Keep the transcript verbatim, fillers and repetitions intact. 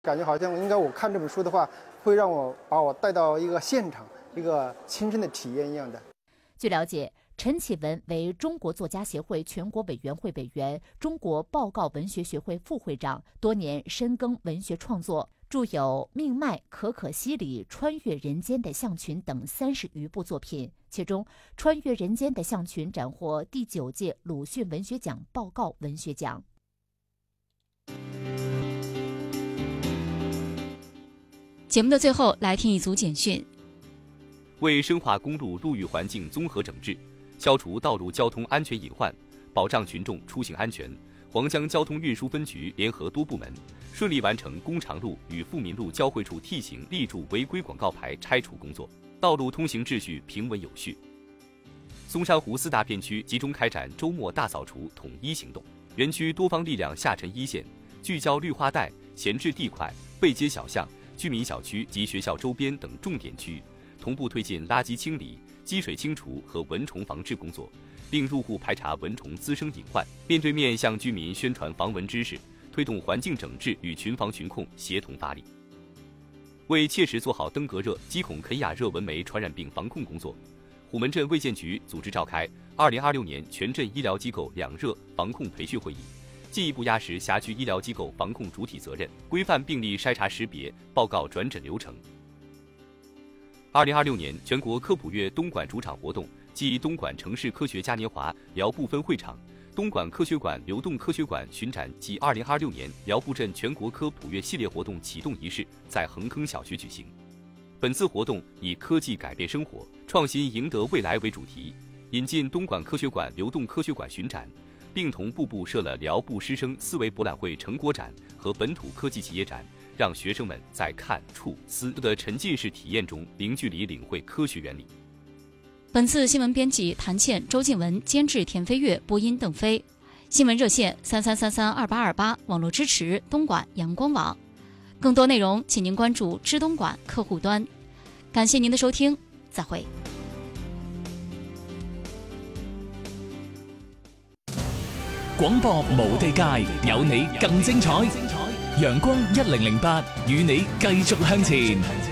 感觉好像应该我看这本书的话，会让我把我带到一个现场，一个亲身的体验一样的。 据了解，陈启文为中国作家协会全国委员会委员、中国报告文学学会副会长，多年深耕文学创作，著有《命脉》《可可西里》《穿越人间的象群》等三十余部作品，其中《穿越人间的象群》斩获第九届鲁迅文学奖报告文学奖。 节目的最后，来听一组简讯。 为深化公路路域环境综合整治，消除道路交通安全隐患，保障群众出行安全，黄江交通运输分局联合多部门，顺利完成工长路与富民路交汇处 T 型立柱违规广告牌拆除工作，道路通行秩序平稳有序。松山湖四大片区集中开展周末大扫除统一行动，园区多方力量下沉一线，聚焦绿化带、闲置地块、背街小巷、居民小区及学校周边等重点区域，同步推进垃圾清理、积水清除和蚊虫防治工作，并入户排查蚊虫滋生隐患，面对面向居民宣传防蚊知识，推动环境整治与群防群控协同发力。为切实做好登革热、鸡孔肯亚热蚊媒传染病防控工作，虎门镇卫健局组织召开二零二六年全镇医疗机构两热防控培训会议，进一步压实辖区医疗机构防控主体责任，规范病例筛查识别、报告转诊流程。二零二六年全国科普月东莞主场活动暨东莞城市科学嘉年华辽部分会场、东莞科学馆流动科学馆巡展暨二零二六年辽埠镇全国科普月系列活动启动仪式在横坑小学举行。本次活动以科技改变生活，创新赢得未来为主题，引进东莞科学馆流动科学馆巡展，并同步布设了辽埠师生思维博览会成果展和本土科技企业展，让学生们在看、触、思的沉浸式体验中零距离领会科学原理。 本次新闻编辑谭倩、周静文，监制田飞跃，播音邓飞。新闻热线三三三三二八二八，网络支持东莞阳光网。更多内容，请您关注知东莞客户端。感谢您的收听，再会。 廣播無地界，有你更精彩。陽光一零零八，與你繼續向前。